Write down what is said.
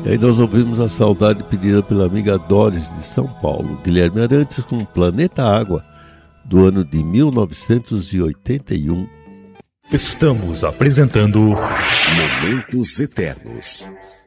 E aí nós ouvimos A Saudade pedida pela amiga Doris de São Paulo. Guilherme Arantes com Planeta Água, do ano de 1981. Estamos apresentando Momentos Eternos.